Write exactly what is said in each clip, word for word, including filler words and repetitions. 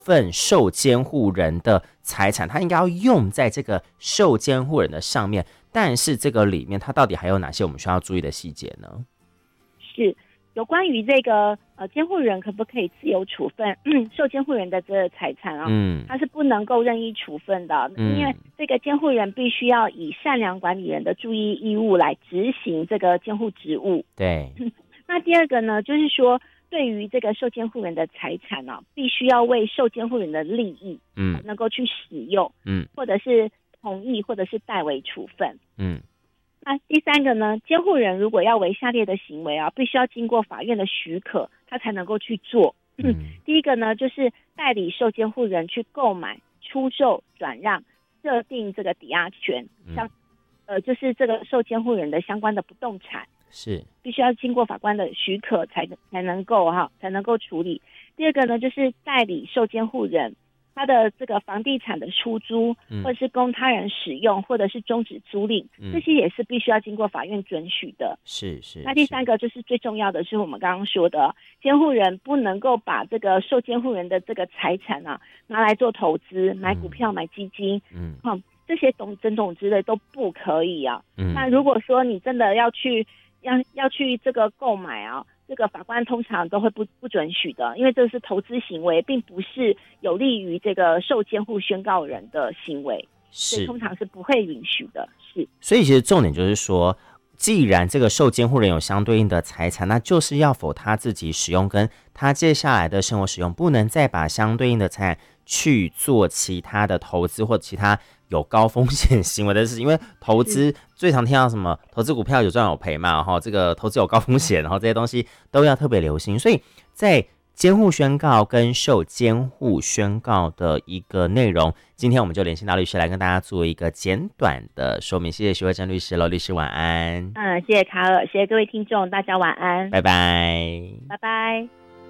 份受监护人的财产，他应该要用在这个受监护人的上面，但是这个里面他到底还有哪些我们需要注意的细节呢？ 是有关于这个呃监护人可不可以自由处分、嗯、受监护人的这个财产啊、嗯，他是不能够任意处分的，嗯，因为这个监护人必须要以善良管理人的注意义务来执行这个监护职务。 对， 嗯，那第二个呢，就是说对于这个受监护人的财产啊，必须要为受监护人的利益，嗯，能够去使用，嗯，或者是同意或者是代为处分，嗯。那第三个呢，监护人如果要为下列的行为啊，必须要经过法院的许可，他才能够去做。嗯，第一个呢，就是代理受监护人去购买、出售、转让、设定这个抵押权，像、嗯、呃，就是这个受监护人的相关的不动产，是必须要经过法官的许可才才能够哈才能够处理。第二个呢，就是代理受监护人他的这个房地产的出租，嗯，或者是供他人使用，或者是终止租赁，嗯，这些也是必须要经过法院准许的。是是。那第三个就是最重要的是我们刚刚说的，监护人不能够把这个受监护人的这个财产啊拿来做投资，买股票、嗯、买基金，嗯，嗯，这些种种种之类都不可以啊。嗯，那如果说你真的要去要要去这个购买啊。这个法官通常都会不不准许的，因为这是投资行为，并不是有利于这个受监护宣告人的行为，所以通常是不会允许的。是， 所以其实重点就是说，既然这个受监护人有相对应的财产，那就是要否他自己使用，跟他接下来的生活使用，不能再把相对应的财产去做其他的投资或其他有高风险行为的事，因为投资最常听到什么投资股票有赚有赔嘛，哈，这个投资有高风险，然后这些东西都要特别留心。所以在监护宣告跟受监护宣告的一个内容，今天我们就连线到律师来跟大家做一个简短的说明。谢谢徐慧珍律师喽，律师晚安。 嗯，谢谢卡尔，谢谢各位听众，大家晚安， 拜拜， 拜拜。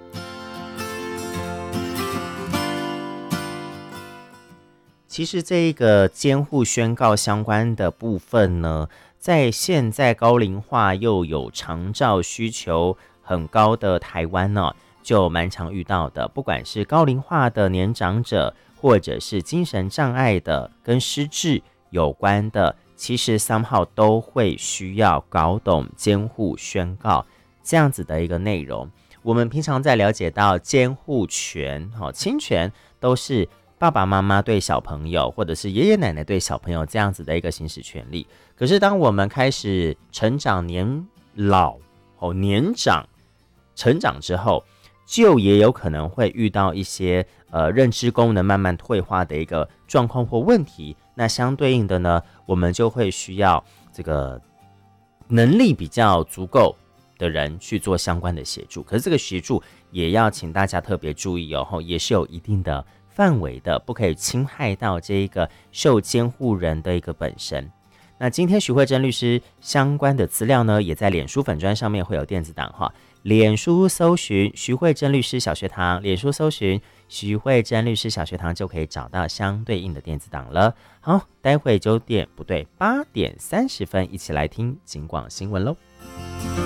其实这个监护宣告相关的部分呢，在现在高龄化又有长照需求很高的台湾呢，就蛮常遇到的。不管是高龄化的年长者，或者是精神障碍的跟失智有关的，其实 somehow 都会需要搞懂监护宣告这样子的一个内容。我们平常在了解到监护权、亲权都是爸爸妈妈对小朋友，或者是爷爷奶奶对小朋友这样子的一个行使权利。可是当我们开始成长年老、哦、年长成长之后，就也有可能会遇到一些呃认知功能慢慢退化的一个状况或问题。那相对应的呢，我们就会需要这个能力比较足够的人去做相关的协助。可是这个协助也要请大家特别注意哦，也是有一定的范围的，不可以侵害到这一个受监护人的一个本身。那今天徐慧珍律师相关的资料呢，也在脸书粉专上面会有电子档哈。脸书搜寻徐慧珍律师小学堂，脸书搜寻徐慧珍律师小学堂就可以找到相对应的电子档了。好，待会九点不对八点三十分，一起来听警广新闻喽。